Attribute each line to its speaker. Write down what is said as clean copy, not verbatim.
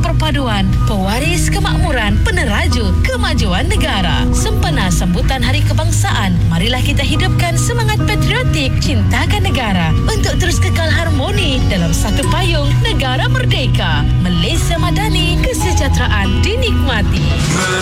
Speaker 1: perpaduan, pewaris kemakmuran, peneraju kemajuan negara. Sempena sambutan Hari Kebangsaan, marilah kita hidupkan semangat patriotik, cintakan negara untuk terus kekal harmoni dalam satu payung negara merdeka. Malaysia Madani, kesejahteraan dinikmati.